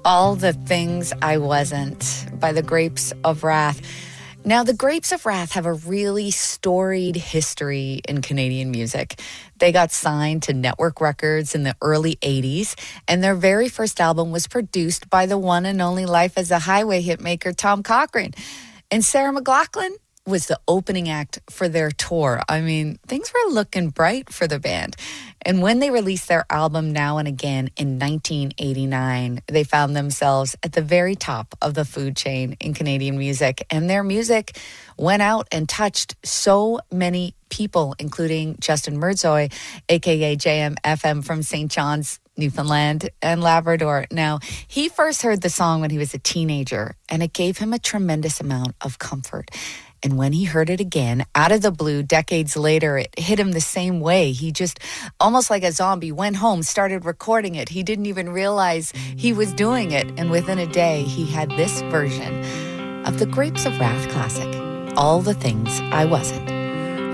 All the Things I Wasn't by the Grapes of Wrath. Now, the Grapes of Wrath have a really storied history in Canadian music. They got signed to Network Records in the early 80s, and their very first album was produced by the one and only Life as a Highway hitmaker Tom Cochrane. And Sarah McLachlan was the opening act for their tour. I mean, things were looking bright for the band. And when they released their album Now and Again in 1989, they found themselves at the very top of the food chain in Canadian music. And their music went out and touched so many people, including Justin Murzoy, a.k.a. JMFM from St. John's, Newfoundland and Labrador. Now, he first heard the song when he was a teenager, and it gave him a tremendous amount of comfort. And when he heard it again, out of the blue, decades later, it hit him the same way. He just, almost like a zombie, went home, started recording it. He didn't even realize he was doing it. And within a day, he had this version of the Grapes of Wrath classic, All the Things I Wasn't.